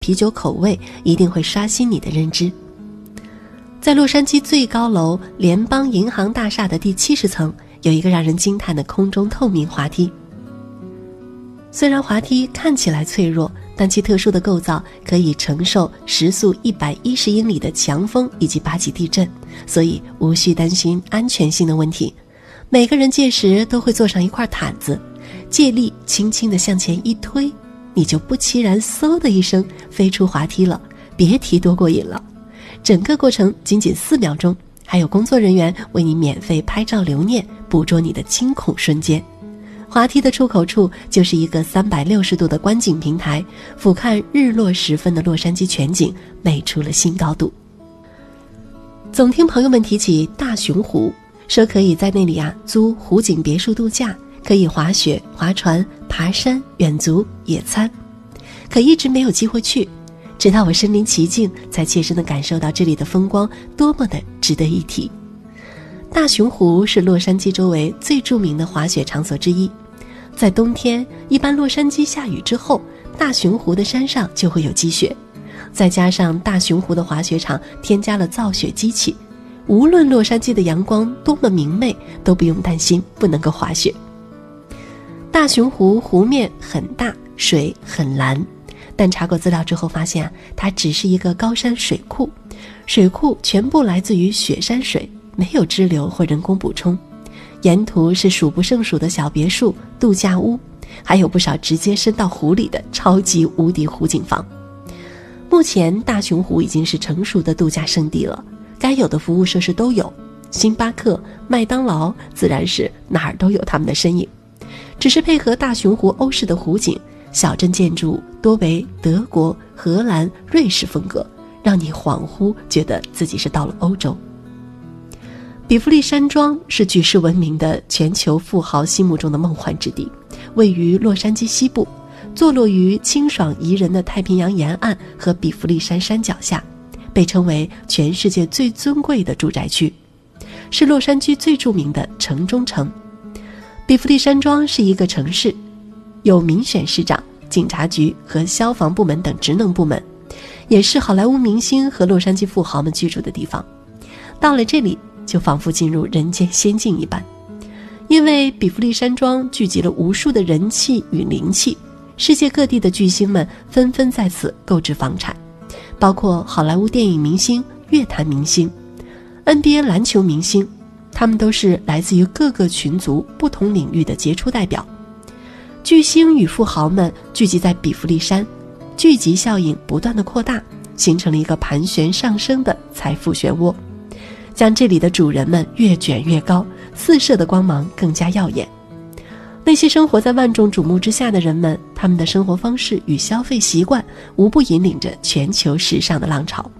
啤酒口味一定会刷新你的认知。在洛杉矶最高楼联邦银行大厦的第70层，有一个让人惊叹的空中透明滑梯。虽然滑梯看起来脆弱，但其特殊的构造可以承受时速110英里的强风以及8级地震，所以无需担心安全性的问题。每个人届时都会坐上一块毯子，借力轻轻地向前一推，你就不期然嗖的一声飞出滑梯了，别提多过瘾了。整个过程仅4秒钟，还有工作人员为你免费拍照留念，捕捉你的惊恐瞬间。滑梯的出口处就是一个360度的观景平台，俯瞰日落时分的洛杉矶全景，美出了新高度。总听朋友们提起大熊湖，说可以在那里租湖景别墅度假，可以滑雪、划船、爬山、远足、野餐，可一直没有机会去，直到我身临其境，才切身地感受到这里的风光多么的值得一提。大熊湖是洛杉矶周围最著名的滑雪场所之一，在冬天，一般洛杉矶下雨之后，大熊湖的山上就会有积雪，再加上大熊湖的滑雪场添加了造雪机器，无论洛杉矶的阳光多么明媚，都不用担心不能够滑雪。大熊湖湖面很大，水很蓝，但查过资料之后发现它只是一个高山水库，水库全部来自于雪山水，没有支流或人工补充，沿途是数不胜数的小别墅、度假屋，还有不少直接伸到湖里的超级无敌湖景房。目前大熊湖已经是成熟的度假胜地了，该有的服务设施都有，星巴克、麦当劳自然是哪儿都有他们的身影。只是配合大熊湖欧式的湖景，小镇建筑多为德国、荷兰、瑞士风格，让你恍惚觉得自己是到了欧洲。比弗利山庄是举世闻名的全球富豪心目中的梦幻之地，位于洛杉矶西部，坐落于清爽宜人的太平洋沿岸和比弗利山山脚下，被称为全世界最尊贵的住宅区，是洛杉矶最著名的城中城。比弗利山庄是一个城市，有民选市长、警察局和消防部门等职能部门，也是好莱坞明星和洛杉矶富豪们居住的地方。到了这里，就仿佛进入人间仙境一般。因为比弗利山庄聚集了无数的人气与灵气，世界各地的巨星们纷纷在此购置房产，包括好莱坞电影明星、乐坛明星、NBA 篮球明星，他们都是来自于各个群族不同领域的杰出代表。巨星与富豪们聚集在比弗利山，聚集效应不断的扩大，形成了一个盘旋上升的财富漩涡，将这里的主人们越卷越高，四射的光芒更加耀眼。那些生活在万众瞩目之下的人们，他们的生活方式与消费习惯无不引领着全球时尚的浪潮。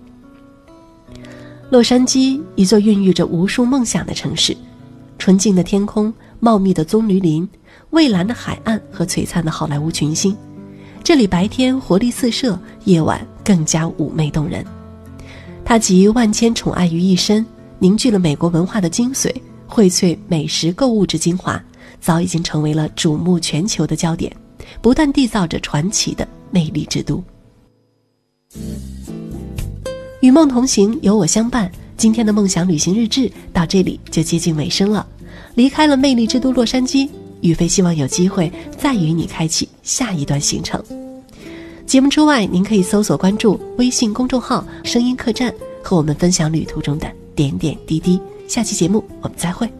洛杉矶，一座孕育着无数梦想的城市，纯净的天空、茂密的棕榈林、蔚蓝的海岸和璀璨的好莱坞群星。这里白天活力四射，夜晚更加妩媚动人。它集万千宠爱于一身，凝聚了美国文化的精髓，荟萃美食购物之精华，早已经成为了瞩目全球的焦点，不断缔造着传奇的魅力之都。与梦同行，有我相伴，今天的梦想旅行日志到这里就接近尾声了。离开了魅力之都洛杉矶，宇飞希望有机会再与你开启下一段行程。节目之外，您可以搜索关注微信公众号声音客栈，和我们分享旅途中的点点滴滴。下期节目我们再会。